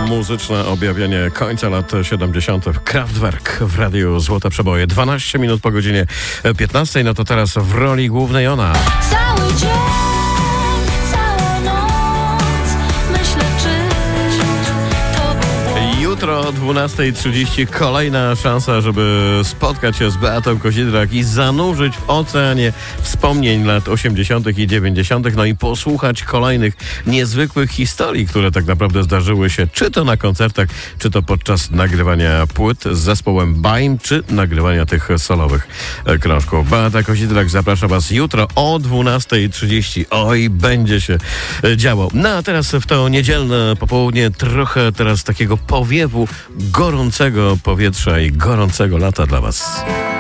muzyczne objawienie końca lat 70. Kraftwerk w radiu Złote Przeboje. 12 minut po godzinie 15. No to teraz w roli głównej ona. Cały dzień, całą noc, myślę, czy to było. Jutro o 12:30 kolejna szansa, żeby spotkać się z Beatą Kozidrak i zanurzyć w oceanie wspomnień lat 80. i 90. No i posłuchać kolejnych niezwykłych historii, które tak naprawdę zdarzyły się czy to na koncertach, czy to podczas nagrywania płyt z zespołem Baim, czy nagrywania tych solowych krążków. Beata Kozidrak zaprasza Was jutro o 12:30. Oj, będzie się działo. No a teraz w to niedzielne popołudnie trochę teraz takiego powiewu gorącego powietrza i gorącego lata dla Was.